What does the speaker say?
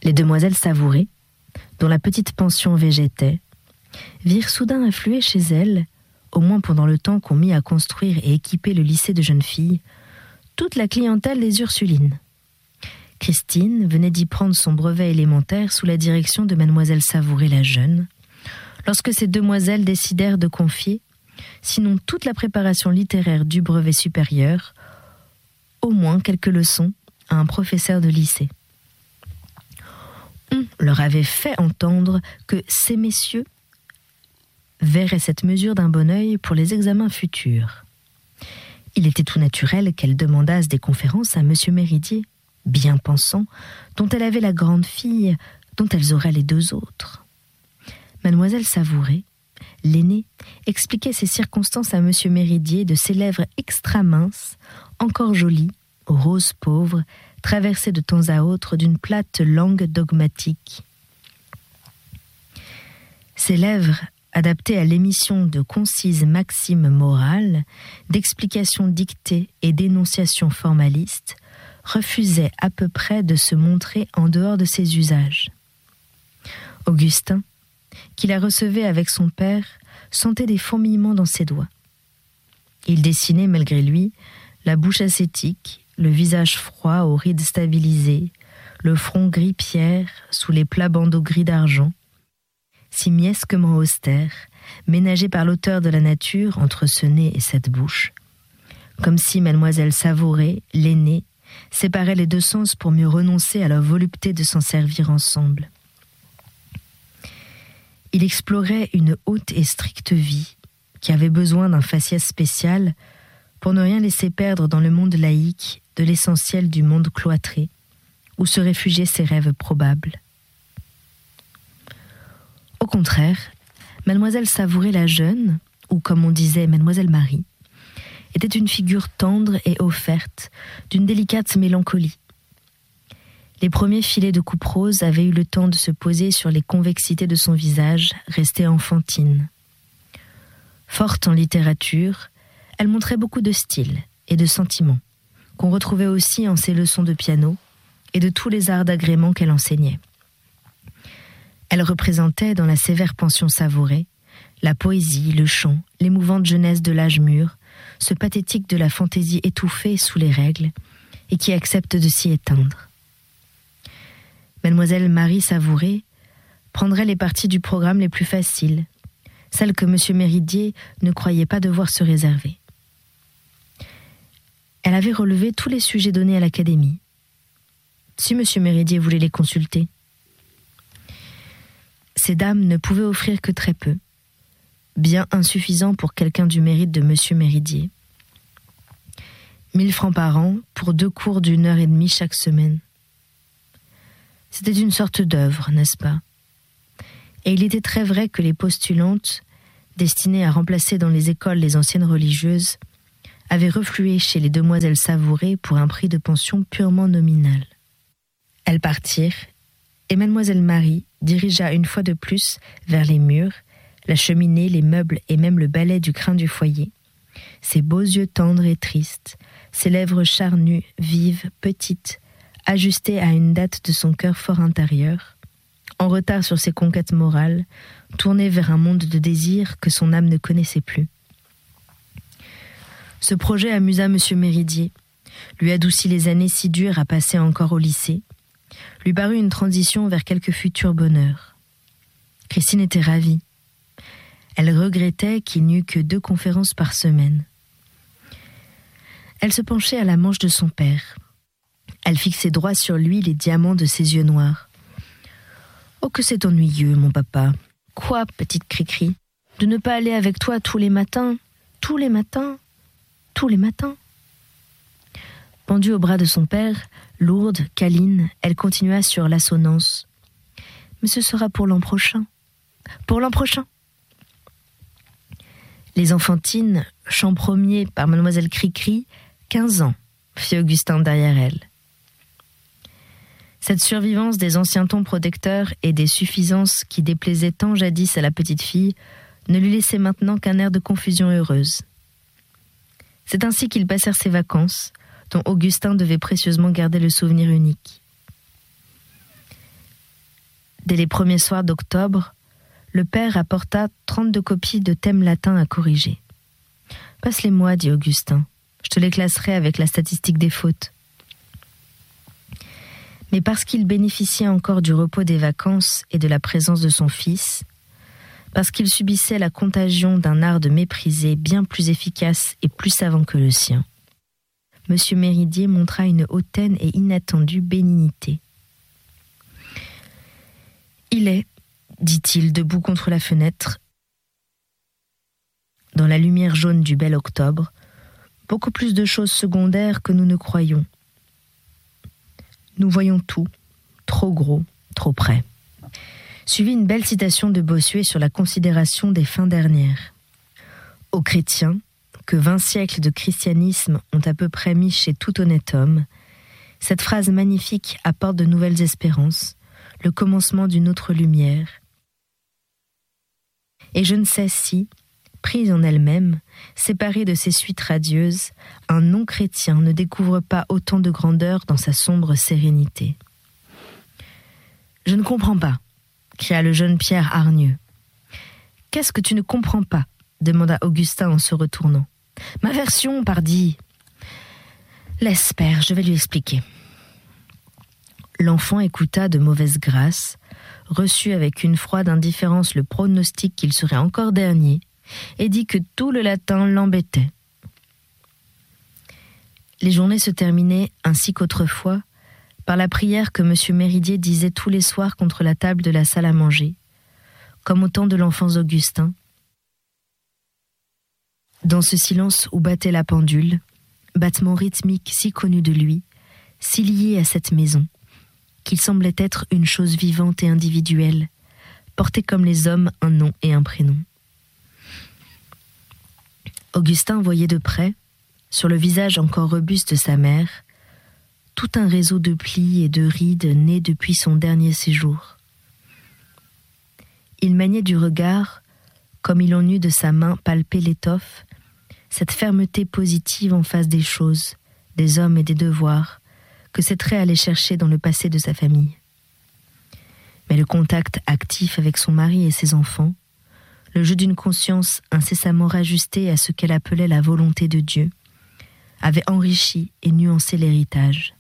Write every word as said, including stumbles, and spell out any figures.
Les demoiselles Savouré, dont la petite pension végétait, virent soudain affluer chez elles, au moins pendant le temps qu'on mit à construire et équiper le lycée de jeunes filles, toute la clientèle des Ursulines. Christine venait d'y prendre son brevet élémentaire sous la direction de mademoiselle Savouré la jeune, lorsque ces demoiselles décidèrent de confier, sinon toute la préparation littéraire du brevet supérieur, au moins quelques leçons à un professeur de lycée. On leur avait fait entendre que ces messieurs verraient cette mesure d'un bon œil pour les examens futurs. Il était tout naturel qu'elles demandassent des conférences à monsieur Méridier, bien pensant, dont elle avait la grande fille, dont elles auraient les deux autres. Mademoiselle Savouré, l'aînée, expliquait ces circonstances à monsieur Méridier de ses lèvres extra minces, encore jolies, aux roses pauvres, traversées de temps à autre d'une plate langue dogmatique. Ces lèvres, adaptées à l'émission de concises maximes morales, d'explications dictées et d'énonciations formalistes, refusaient à peu près de se montrer en dehors de ses usages. Augustin, qui la recevait avec son père, sentait des fourmillements dans ses doigts. Il dessinait, malgré lui, la bouche ascétique, le visage froid aux rides stabilisées, le front gris pierre sous les plats bandeaux gris d'argent, si miesquement austère, ménagé par l'auteur de la nature entre ce nez et cette bouche, comme si mademoiselle Savouré, l'aînée, séparait les deux sens pour mieux renoncer à la volupté de s'en servir ensemble. Il explorait une haute et stricte vie, qui avait besoin d'un faciès spécial pour ne rien laisser perdre dans le monde laïque de l'essentiel du monde cloîtré, où se réfugiaient ses rêves probables. Au contraire, mademoiselle Savouré la jeune, ou comme on disait mademoiselle Marie, était une figure tendre et offerte, d'une délicate mélancolie. Les premiers filets de coupe rose avaient eu le temps de se poser sur les convexités de son visage, resté enfantine. Forte en littérature, elle montrait beaucoup de style et de sentiments, qu'on retrouvait aussi en ses leçons de piano et de tous les arts d'agrément qu'elle enseignait. Elle représentait, dans la sévère pension Savouré, la poésie, le chant, l'émouvante jeunesse de l'âge mûr, ce pathétique de la fantaisie étouffée sous les règles et qui accepte de s'y éteindre. Mademoiselle Marie Savouré prendrait les parties du programme les plus faciles, celles que monsieur Méridier ne croyait pas devoir se réserver. Elle avait relevé tous les sujets donnés à l'académie, si monsieur Méridier voulait les consulter. Ces dames ne pouvaient offrir que très peu, bien insuffisant pour quelqu'un du mérite de monsieur Méridier. Mille francs par an pour deux cours d'une heure et demie chaque semaine. C'était une sorte d'œuvre, n'est-ce pas? Et il était très vrai que les postulantes, destinées à remplacer dans les écoles les anciennes religieuses, avaient reflué chez les demoiselles Savouré pour un prix de pension purement nominal. Elles partirent, et mademoiselle Marie dirigea une fois de plus vers les murs, la cheminée, les meubles et même le balai du crin du foyer, ses beaux yeux tendres et tristes, ses lèvres charnues, vives, petites, ajustées à une date de son cœur fort intérieur, en retard sur ses conquêtes morales, tournée vers un monde de désirs que son âme ne connaissait plus. Ce projet amusa monsieur Méridier, lui adoucit les années si dures à passer encore au lycée, lui parut une transition vers quelque futur bonheur. Christine était ravie. Elle regrettait qu'il n'y eût que deux conférences par semaine. Elle se penchait à la manche de son père. Elle fixait droit sur lui les diamants de ses yeux noirs. « Oh, que c'est ennuyeux, mon papa. Quoi, petite Cricri, de ne pas aller avec toi tous les matins, tous les matins, tous les matins ?» Pendue au bras de son père, lourde, câline, elle continua sur l'assonance. « Mais ce sera pour l'an prochain. Pour l'an prochain !» Les enfantines, chant premier par mademoiselle Cricri, quinze ans, fit Augustin derrière elle. Cette survivance des anciens tons protecteurs et des suffisances qui déplaisaient tant jadis à la petite fille ne lui laissait maintenant qu'un air de confusion heureuse. C'est ainsi qu'ils passèrent ses vacances, dont Augustin devait précieusement garder le souvenir unique. Dès les premiers soirs d'octobre, le père apporta trente-deux copies de thèmes latins à corriger. « Passe-les-moi, dit Augustin. Je te les classerai avec la statistique des fautes. » Mais parce qu'il bénéficiait encore du repos des vacances et de la présence de son fils, parce qu'il subissait la contagion d'un art de mépriser bien plus efficace et plus savant que le sien, M. Méridier montra une hautaine et inattendue bénignité. « Il est, dit-il, debout contre la fenêtre, dans la lumière jaune du bel octobre, beaucoup plus de choses secondaires que nous ne croyons. Nous voyons tout, trop gros, trop près. » Suivit une belle citation de Bossuet sur la considération des fins dernières. « Aux chrétiens, que vingt siècles de christianisme ont à peu près mis chez tout honnête homme, cette phrase magnifique apporte de nouvelles espérances, le commencement d'une autre lumière. Et je ne sais si, prise en elle-même, séparée de ses suites radieuses, un non-chrétien ne découvre pas autant de grandeur dans sa sombre sérénité. »« Je ne comprends pas, » cria le jeune Pierre hargneux. « Qu'est-ce que tu ne comprends pas ?» demanda Augustin en se retournant. « Ma version, pardi !»« Laisse, père, je vais lui expliquer. » L'enfant écouta de mauvaise grâce, reçut avec une froide indifférence le pronostic qu'il serait encore dernier, et dit que tout le latin l'embêtait. Les journées se terminaient, ainsi qu'autrefois, par la prière que M. Méridier disait tous les soirs contre la table de la salle à manger, comme au temps de l'enfance d'Augustin. Dans ce silence où battait la pendule, battement rythmique si connu de lui, si lié à cette maison, qu'il semblait être une chose vivante et individuelle, porter comme les hommes un nom et un prénom. Augustin voyait de près, sur le visage encore robuste de sa mère, tout un réseau de plis et de rides nés depuis son dernier séjour. Il maniait du regard, comme il en eut de sa main palpé l'étoffe, cette fermeté positive en face des choses, des hommes et des devoirs, que ses traits allaient chercher dans le passé de sa famille. Mais le contact actif avec son mari et ses enfants, le jeu d'une conscience incessamment rajustée à ce qu'elle appelait la volonté de Dieu, avait enrichi et nuancé l'héritage.